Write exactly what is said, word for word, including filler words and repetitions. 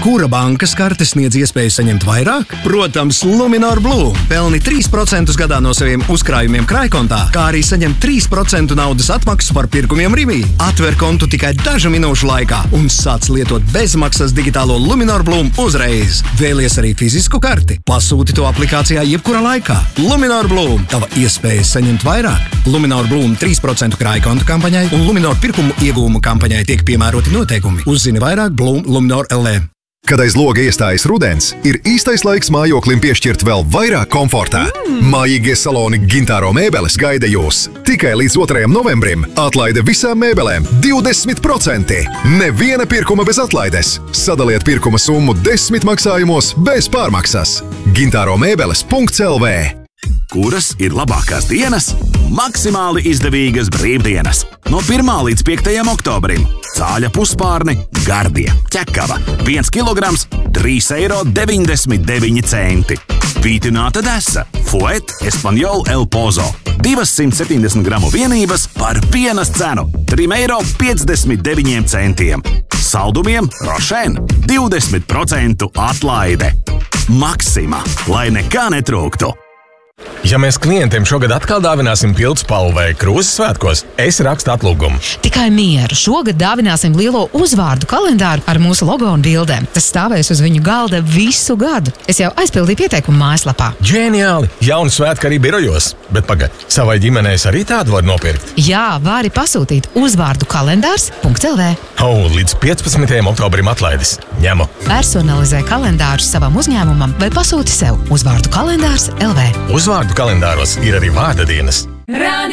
Kura bankas karte sniedz iespēju saņemt vairāk? Protams, Luminor Blue. Pelni trīs procentus gadā no saviem uzkrājumiem krājkontā, kā arī saņem trīs procentu naudas atmaksu par pirkumiem Rivī. Atver kontu tikai dažu minūšu laikā un sāc lietot bezmaksas digitālo Luminor Blue uzreiz. Vēlies arī fizisku karti? Pasūti to aplikācijā jebkurā laikā. Luminor Blue. Tava iespēja saņemt vairāk. Luminor Blue trīs procentu krājkontu kampaņai un Luminor pirkumu iegūmu kampaņai tiek piemēroti noteikumi. Uzzini vairāk Blue Luminor L E. Kad aiz loga iestājas rudens, ir īstais laiks mājoklim piešķirt vēl vairāk komfortā. Mm. Mājīgie saloni Gintāro mēbeles gaida jūs. Tikai līdz otrajam novembrim atlaide visām mēbelēm divdesmit procenti. Neviena pirkuma bez atlaides. Sadaliet pirkuma summu desmit maksājumos bez pārmaksas. gintāro mēbeles punkts L V. Kuras ir labākās dienas? Maksimāli izdevīgas brīvdienas. No pirmā līdz piektajam oktobrim. Cāļa puspārni, gardie, ķekava, viens kilograms, trīs eiro deviņdesmit deviņi centi. Vītināta desa, Fuet Espanjol El Pozo, divsimt septiņdesmit gramu vienības par vienas cenu, trīs eiro piecdesmit deviņi centi. Saldumiem Rošen, divdesmit procentu atlaide. Maksima, lai nekā netrūktu. Ja mēs klientiem šogad atkal dāvināsim pildspalvu vai krūzes svētkos, es rakstu atlūgumu. Tikai mieru. Šogad dāvināsim lielo uzvārdu kalendāru ar mūsu logo un bildēm. Tas stāvēs uz viņu galda visu gadu. Es jau aizpildīju pieteikumu mājaslapā. Ģeniāli! Jauni svētki arī birojos. Bet pagad, savai ģimenei arī tādu var nopirkt? Jā, vari pasūtīt uzvārdu kalendārs punkts L V. Oh, līdz piecpadsmitajam oktobrim atlaides. Ņemu. Personalizē kalendārus savam uzņēmumam vai pasūti sev uzvārdu kalendārs L V. Uzvārdu kalendāros ir arī vārda dienas.